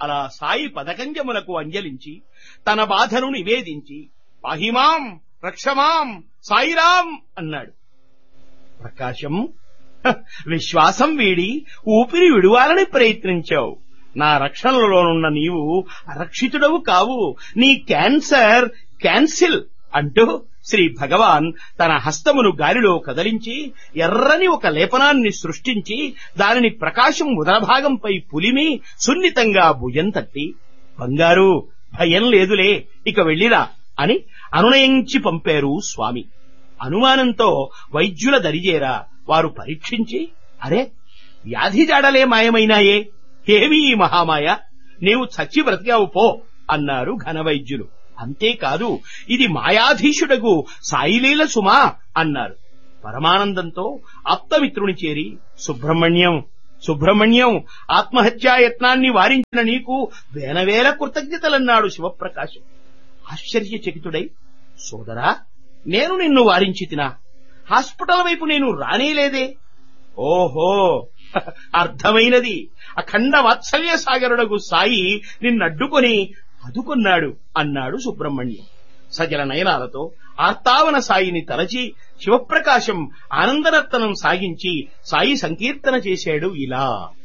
అలా సాయి పదకంజములకు అంజలించి తన బాధను నివేదించి పాహిమాం రక్షమాం సాయిరాం అన్నాడు. ప్రకాశం, విశ్వాసం వీడి ఊపిరి విడువాలని ప్రయత్నించావు. నా రక్షణలోనున్న నీవు అరక్షితుడవు కావు. నీ క్యాన్సర్ క్యాన్సిల్ అంటూ శ్రీ భగవాన్ తన హస్తమును గాలిలో కదలించి ఎర్రని ఒక లేపనాన్ని సృష్టించి దానిని ప్రకాశం ఉదరభాగంపై పులిమి సున్నితంగా భుజం తట్టి, బంగారు భయం లేదులే, ఇక వెళ్ళిరా అని అనునయించి పంపారు స్వామి. అనుమానంతో వైద్యుల దరిజేరా వారు పరీక్షించి, అరే వ్యాధి జాడలే మాయమైనాయే, ఏమీ ఈ మహామాయ, నీవు చచ్చి బ్రతికావు పో అన్నారు ఘనవైద్యులు. అంతేకాదు, ఇది మాయాధీశుడగు సాయిలీల సుమా అన్నారు. పరమానందంతో ఆప్తమిత్రుని చేరి, సుబ్రహ్మణ్యం సుబ్రహ్మణ్యం, ఆత్మహత్యాయత్నాన్ని వారించిన నీకు వేలవేల కృతజ్ఞతలన్నాడు శివప్రకాశం. ఆశ్చర్యచకితుడై, సోదరా, నేను నిన్ను వారించితినా? హాస్పిటల్ వైపు నేను రానేలేదే. ఓహో, అర్థమైనది. అఖండ వాత్సల్య సాగరుడగు సాయి నిన్నడ్డుకొని అదుకున్నాడు అన్నాడు సుబ్రహ్మణ్యం. సజల నయనాలతో ఆర్తావన సాయిని తలచి శివప్రకాశం ఆనందనర్తనం సాగించి సాయి సంకీర్తన చేశాడు ఇలా.